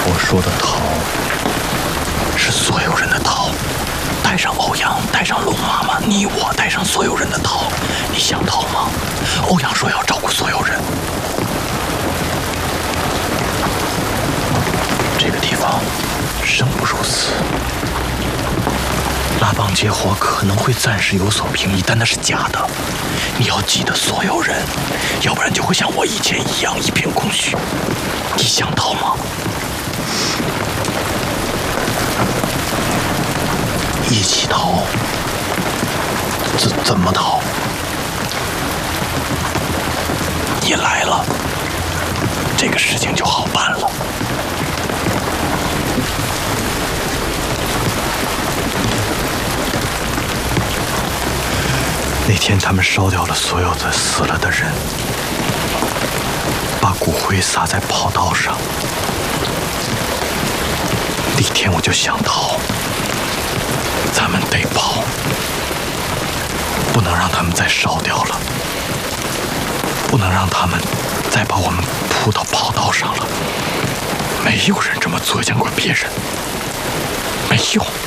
我说的逃，是所有人的逃，带上欧阳，带上龙妈妈，你我带上所有人的逃。你想逃吗？欧阳说要照顾所有人。这个地方生不如死。拉邦结火可能会暂时有所平抑，但那是假的。你要记得所有人，要不然就会像我以前一样一片空虚。你想逃吗？一起逃？怎么逃？你来了，这个事情就好办了。那天他们烧掉了所有的死了的人，把骨灰撒在跑道上。那天我就想逃，咱们得跑，不能让他们再烧掉了，不能让他们再把我们扑到跑道上了。没有人这么作践过别人，没有。